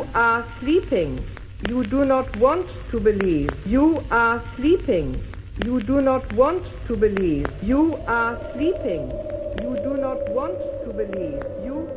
You are sleeping. You do not want to believe. You are sleeping. You do not want to believe. You are sleeping. You do not want to believe. You